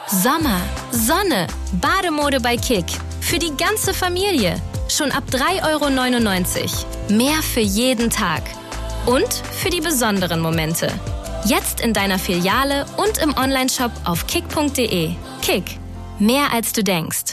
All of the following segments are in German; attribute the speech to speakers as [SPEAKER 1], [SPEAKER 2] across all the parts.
[SPEAKER 1] Sommer, Sonne, Bademode bei Kick. Für die ganze Familie. Schon ab 3,99 €. Mehr für jeden Tag. Und für die besonderen Momente. Jetzt in deiner Filiale und im Onlineshop auf kick.de. Kick. Mehr als du denkst.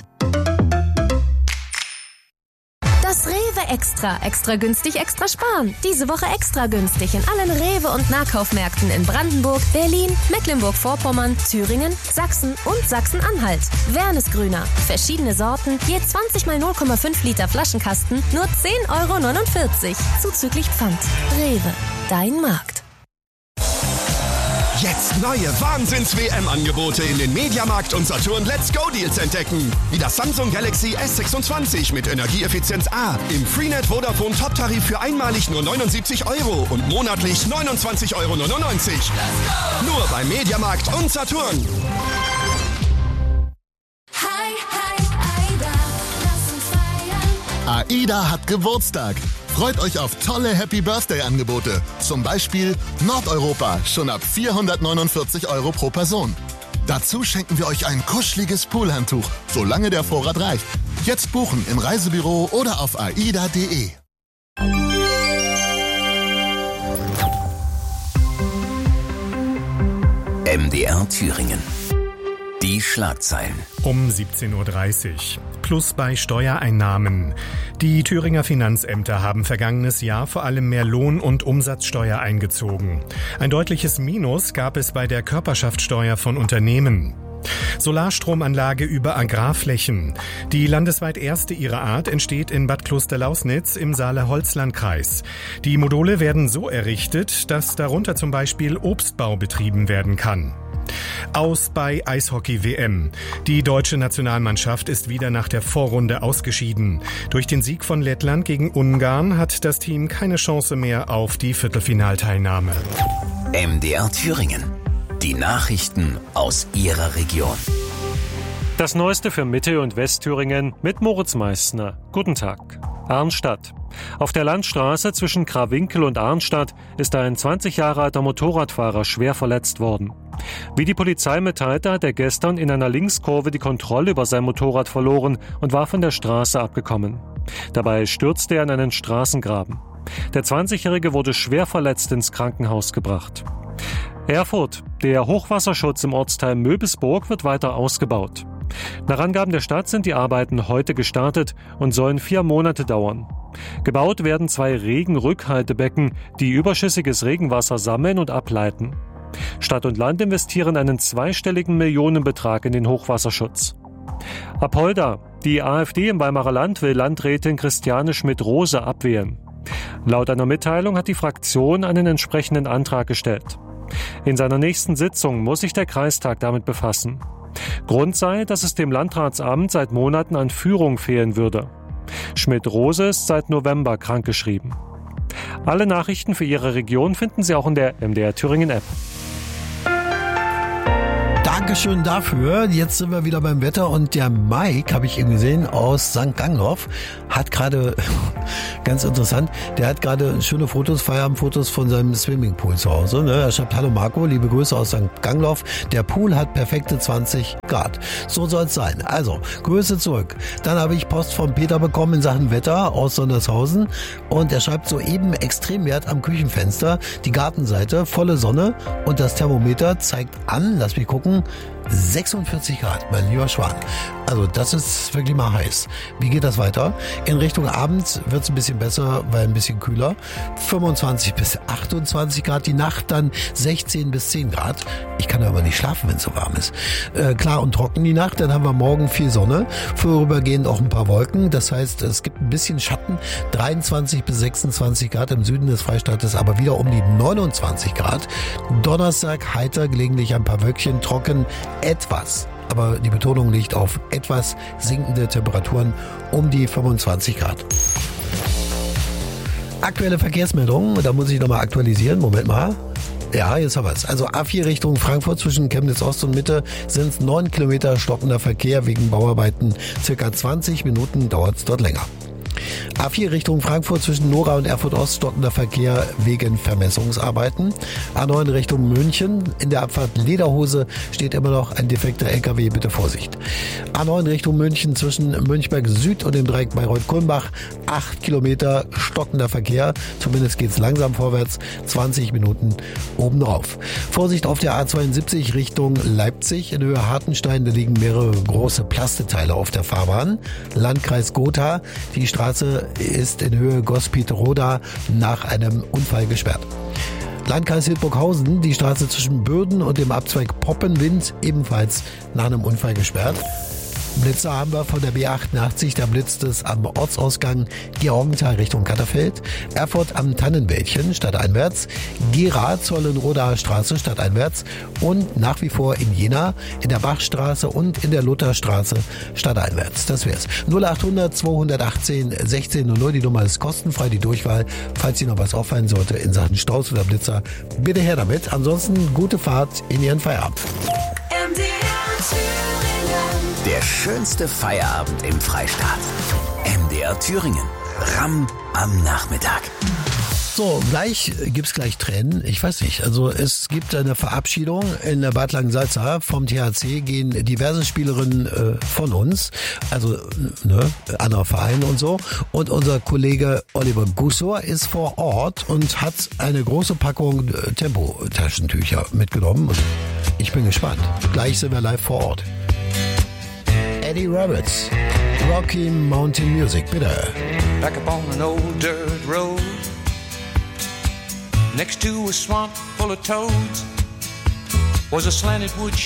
[SPEAKER 2] Das Rewe Extra. Extra günstig, extra sparen. Diese Woche extra günstig in allen Rewe- und Nahkaufmärkten in Brandenburg, Berlin, Mecklenburg-Vorpommern, Thüringen, Sachsen und Sachsen-Anhalt. Wernesgrüner. Verschiedene Sorten, je 20 mal 0,5 Liter Flaschenkasten, nur 10,49 € zuzüglich Pfand. Rewe. Dein Markt.
[SPEAKER 3] Jetzt neue Wahnsinns-WM-Angebote in den Mediamarkt und Saturn Let's Go Deals entdecken. Wie das Samsung Galaxy S26 mit Energieeffizienz A im Freenet Vodafone Top-Tarif für einmalig nur 79 € und monatlich 29,99 €. Nur beim Mediamarkt und Saturn.
[SPEAKER 4] AIDA hat Geburtstag. Freut euch auf tolle Happy-Birthday-Angebote. Zum Beispiel Nordeuropa, schon ab 449 € pro Person. Dazu schenken wir euch ein kuscheliges Poolhandtuch, solange der Vorrat reicht. Jetzt buchen im Reisebüro oder auf aida.de.
[SPEAKER 5] MDR Thüringen. Die Schlagzeilen.
[SPEAKER 6] Um 17:30 Uhr. Plus bei Steuereinnahmen. Die Thüringer Finanzämter haben vergangenes Jahr vor allem mehr Lohn- und Umsatzsteuer eingezogen. Ein deutliches Minus gab es bei der Körperschaftssteuer von Unternehmen. Solarstromanlage über Agrarflächen. Die landesweit erste ihrer Art entsteht in Bad Klosterlausnitz im Saale-Holzland-Kreis. Die Module werden so errichtet, dass darunter zum Beispiel Obstbau betrieben werden kann. Aus bei Eishockey-WM. Die deutsche Nationalmannschaft ist wieder nach der Vorrunde ausgeschieden. Durch den Sieg von Lettland gegen Ungarn hat das Team keine Chance mehr auf die Viertelfinalteilnahme.
[SPEAKER 5] MDR Thüringen. Die Nachrichten aus Ihrer Region.
[SPEAKER 7] Das Neueste für Mitte- und Westthüringen mit Moritz Meissner. Guten Tag. Arnstadt. Auf der Landstraße zwischen Krawinkel und Arnstadt ist ein 20 Jahre alter Motorradfahrer schwer verletzt worden. Wie die Polizei mitteilte, hat er gestern in einer Linkskurve die Kontrolle über sein Motorrad verloren und war von der Straße abgekommen. Dabei stürzte er in einen Straßengraben. Der 20-Jährige wurde schwer verletzt ins Krankenhaus gebracht. Erfurt. Der Hochwasserschutz im Ortsteil Möbisburg wird weiter ausgebaut. Nach Angaben der Stadt sind die Arbeiten heute gestartet und sollen 4 Monate dauern. Gebaut werden 2 Regenrückhaltebecken, die überschüssiges Regenwasser sammeln und ableiten. Stadt und Land investieren einen zweistelligen Millionenbetrag in den Hochwasserschutz. Apolda. Die AfD im Weimarer Land will Landrätin Christiane Schmidt-Rose abwählen. Laut einer Mitteilung hat die Fraktion einen entsprechenden Antrag gestellt. In seiner nächsten Sitzung muss sich der Kreistag damit befassen. Grund sei, dass es dem Landratsamt seit Monaten an Führung fehlen würde. Schmidt-Rose ist seit November krankgeschrieben. Alle Nachrichten für Ihre Region finden Sie auch in der MDR Thüringen App.
[SPEAKER 8] Dankeschön dafür. Jetzt sind wir wieder beim Wetter und der Mike, habe ich eben gesehen, aus St. Gangloff, hat gerade, ganz interessant, der hat gerade schöne Fotos, Feierabendfotos von seinem Swimmingpool zu Hause. Ne? Er schreibt, hallo Marco, liebe Grüße aus St. Gangloff. Der Pool hat perfekte 20 Grad. So soll es sein. Also, Grüße zurück. Dann habe ich Post von Peter bekommen in Sachen Wetter aus Sondershausen und er schreibt soeben Extremwert am Küchenfenster, die Gartenseite, volle Sonne und das Thermometer zeigt an, lass mich gucken, 46 Grad, mein lieber Schwan. Also das ist wirklich mal heiß. Wie geht das weiter? In Richtung Abend wird es ein bisschen besser, weil ein bisschen kühler. 25 bis 28 Grad, die Nacht dann 16 bis 10 Grad. Ich kann aber nicht schlafen, wenn es so warm ist. Klar und trocken die Nacht, dann haben wir morgen viel Sonne, vorübergehend auch ein paar Wolken. Das heißt, es gibt ein bisschen Schatten, 23 bis 26 Grad im Süden des Freistaates, aber wieder um die 29 Grad. Donnerstag heiter, gelegentlich ein paar Wölkchen, trocken, etwas. Aber die Betonung liegt auf etwas sinkende Temperaturen um die 25 Grad. Aktuelle Verkehrsmeldungen, da muss ich nochmal aktualisieren. Moment mal. Ja, jetzt haben wir es. Also A4 Richtung Frankfurt zwischen Chemnitz Ost und Mitte sind es 9 Kilometer stockender Verkehr wegen Bauarbeiten. Circa 20 Minuten dauert es dort länger. A4 Richtung Frankfurt zwischen Nora und Erfurt Ost stockender Verkehr wegen Vermessungsarbeiten. A9 Richtung München. In der Abfahrt Lederhose steht immer noch ein defekter LKW, bitte Vorsicht. A9 Richtung München zwischen Münchberg Süd und dem Dreieck Bayreuth-Kulmbach. 8 Kilometer stockender Verkehr. Zumindest geht's langsam vorwärts. 20 Minuten obendrauf. Vorsicht auf der A72 Richtung Leipzig. In Höhe Hartenstein, da liegen mehrere große Plasteteile auf der Fahrbahn. Landkreis Gotha. Die Straße ist in Höhe Gospit-Roda nach einem Unfall gesperrt. Landkreis Hildburghausen, die Straße zwischen Bürden und dem Abzweig Poppenwind ebenfalls nach einem Unfall gesperrt. Blitzer haben wir von der B88, da blitzt es am Ortsausgang Georgenthal Richtung Katterfeld, Erfurt am Tannenwäldchen stadteinwärts, Gera Zollenrodaer Straße stadteinwärts und nach wie vor in Jena in der Bachstraße und in der Lutherstraße stadteinwärts. Das wär's. 0800 218 1600, die Nummer ist kostenfrei, die Durchwahl. Falls Ihnen noch was auffallen sollte in Sachen Staus oder Blitzer, bitte her damit. Ansonsten gute Fahrt in Ihren Feierabend.
[SPEAKER 5] Der schönste Feierabend im Freistaat. MDR Thüringen. Ramm am Nachmittag.
[SPEAKER 8] So, gibt's gleich Tränen. Ich weiß nicht. Also es gibt eine Verabschiedung in der Bad Langensalza. Vom THC gehen diverse Spielerinnen von uns, also anderer Verein und so. Und unser Kollege Oliver Gussor ist vor Ort und hat eine große Packung Tempo-Taschentücher mitgenommen. Und ich bin gespannt. Gleich sind wir live vor Ort. Eddie Roberts, Rocky Mountain Music, bitte.
[SPEAKER 9] Back up on an old dirt road, next to a swamp full of toads, was a slanted wood